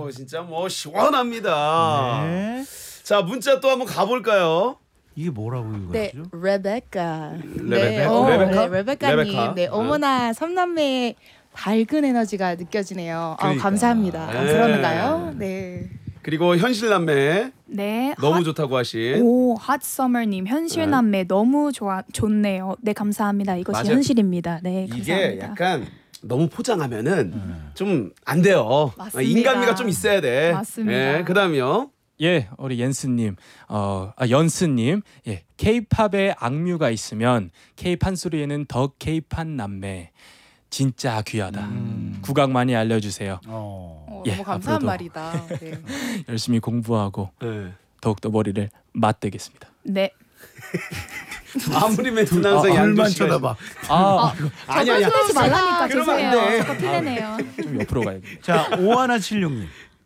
진짜 뭐 시원합니다. 네. 자, 문자 또 한번 가볼까요? 이게 뭐라고 네, 읽었죠? 레베카. 레베카? 네, 레베카님. 레베카. 네, 어머나 삼남매의 밝은 에너지가 느껴지네요. 그러니까. 감사합니다. 네. 그런가요? 네. 그리고 현실남매 네. 너무 좋다고 하신 오, 핫서머님 현실남매 너무 좋네요. 네, 감사합니다. 이것이 맞아요. 현실입니다. 네, 이게 감사합니다. 약간 너무 포장하면은 좀 안 돼요. 맞습니다. 인간미가 좀 있어야 돼. 맞습니다. 예, 그다음이요. 예, 우리 옌스님, 연스님, 예, K-팝에 악뮤가 있으면 K-판 소리에는 더 K-판 남매 진짜 귀하다. 국악 많이 알려주세요. 예, 너무 감사한 앞으로도. 말이다. 네. 열심히 공부하고 예. 더욱더 머리를 맞대겠습니다. 네. 아무리 멘트는 항상 얼만 양조 씨가 쳐다봐. 아니 아니. 티내지 말라니까 그러면 안 죄송해요. 돼. 자꾸 티내네요. 좀 옆으로 가야겠네. 자, 5176님.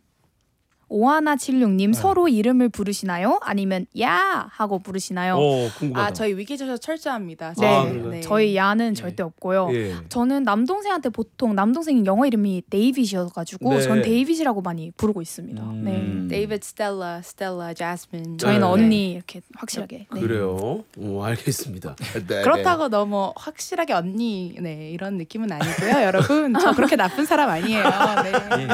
오하나76님 서로 이름을 부르시나요? 아니면 야 하고 부르시나요? 궁금하다. 저희 위키조서 철저합니다. 네, 그래요? 저희 야는 절대 없고요. 예. 저는 남동생한테 보통 남동생 영어 이름이 데이빗이어가지고 네. 전 데이빗이라고 많이 부르고 있습니다. 네, 데이비드, 스텔라, 자스민. 저희는 네. 언니 이렇게 확실하게. 네. 그래요. 알겠습니다. 네, 그렇다고 너무 확실하게 언니 이런 느낌은 아니고요. 여러분 저 그렇게 나쁜 사람 아니에요. 네.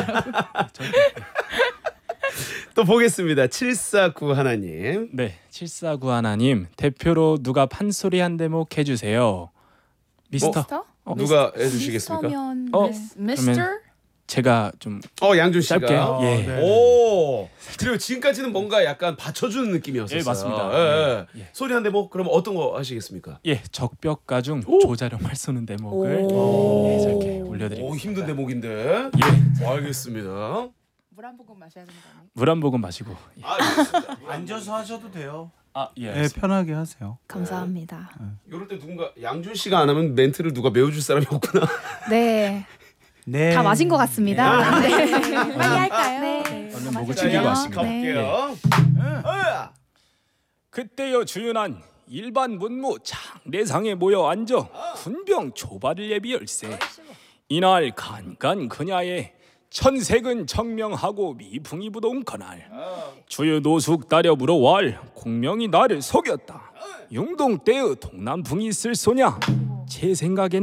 또 보겠습니다. 749 하나님. 네, 749 하나님 대표로 누가 판소리 한 대목 해주세요. 미스터. 미스터? 누가 해주시겠습니까? 미스터면 미스터? 제가 좀 양준 씨가. 짧게. 예. 네. 오. 그리고 지금까지는 뭔가 약간 받쳐주는 느낌이었어요. 예, 맞습니다. 예. 예. 소리 한 대목. 그럼 어떤 거 하시겠습니까? 예, 적벽가중 조자룡말 쏘는 대목을 오. 예, 저렇게 올려드리겠습니다. 힘든 대목인데. 예, 알겠습니다. 물 한 모금 마셔야 되는 거 아니에요? 물 한 모금 마시고. 예. 앉아서 하셔도 돼요. 예, 네, 알겠습니다. 편하게 하세요. 감사합니다. 이럴 때 누군가 양준 씨가 안 하면 멘트를 누가 메워줄 사람이 없구나. 네, 네. 다 맞은 것 같습니다. 네. 빨리 할까요? 네. 얼른 목을 자, 챙기고 양준 왔습니다. 가볼게요. 그때여 주윤한 일반 문무 장례상에 모여 앉아 군병 조발을 예비열세. 이날 간간 그냐에 천색은 청명하고 미풍이 부동 그날 주유 노숙 따려 물어왈 공명이 나를 속였다. 융동 때의 동남풍이 있을 소냐 제 생각에는